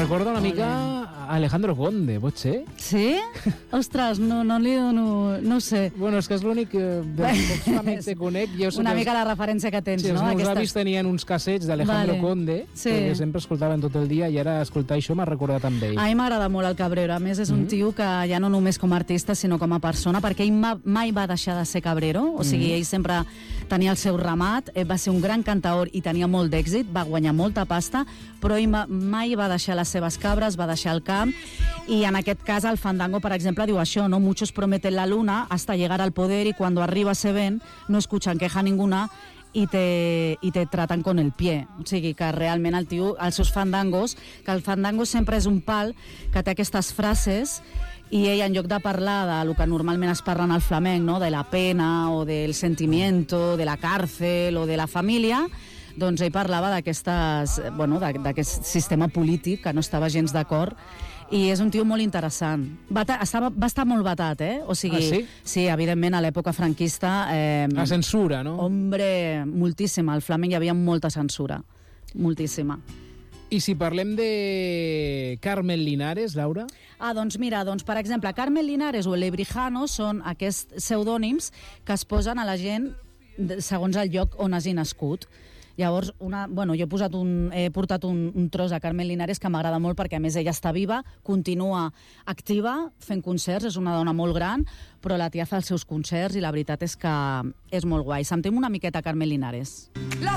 recorda una mica a Alejandro Conde, pot ser? Sí? Ostres, no li dono... No ho sé. Bueno, és que és l'únic dels pocs amics que conec. Una mica la referència que tens, sí, no? Els meus avis tenien uns cassets d'Alejandro Conde que sempre escoltaven tot el dia i ara escoltar això m'ha recordat amb ell. A mi m'agrada molt el Cabrero. A més, és un tio que ja no només com a artista, sinó com a persona, perquè ell mai va deixar de ser cabrero, o sigui, ell sempre tenia el seu ramat, va ser un gran cantaor i tenia molt d'èxit, va guanyar molta pasta, però ell mai va deixar les seves cabres, va deixar el camp, i en aquest cas el Fandango, per exemple, diu això, no? Muchos prometen la luna hasta llegar al poder y cuando arriba ese ven no escuchan queja ninguna i te tratan con el pie. O sigui que realment el tio, els seus fandangos, que el fandango sempre és un pal que té aquestes frases i ell, en lloc de parlar del que normalment es parla en el flamenc, no? De la pena o del sentimiento, de la càrcel o de la família, doncs ell parlava d'aquest sistema polític que no estava gens d'acord, i és un tio molt interessant. Va estar molt vetat, O sigui, sí? Sí, evidentment, a l'època franquista... La censura, no? Hombre, moltíssima. Al flamenc hi havia molta censura. Moltíssima. I si parlem de Carmen Linares, Laura? Doncs mira, per exemple, Carmen Linares o Lebrijano són aquests pseudònims que es posen a la gent segons el lloc on hagi nascut. Llavors, jo he portat un tros a Carmen Linares que m'agrada molt perquè, a més, ella està viva, continua activa, fent concerts, és una dona molt gran, però la tia fa els seus concerts i la veritat és que és molt guai. Sentim una miqueta Carmen Linares.